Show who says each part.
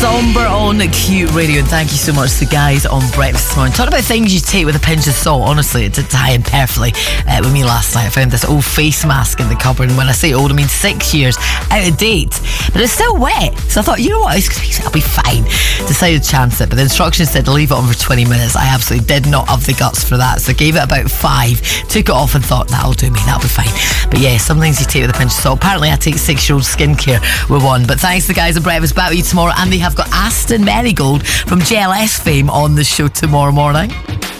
Speaker 1: Somber on Q Radio, and thank you so much to the guys on breakfast this morning. Talking about things you take with a pinch of salt. Honestly, it did tie in perfectly with me last night. I found this old face mask in the cupboard, and when I say old, I mean 6 years out of date, but it's still wet. So I thought, you know what, I'll be fine. Decided to chance it, but the instructions said to leave it on for 20 minutes. I absolutely did not have the guts for that, so I gave it about 5, took it off and thought, that'll do me, that'll be fine. But yeah, some things you take with a pinch of salt. Apparently I take 6-year-old skincare with one. But thanks to the guys at breakfast. Back with you tomorrow, and they have got Aston Marigold from JLS fame on the show tomorrow morning.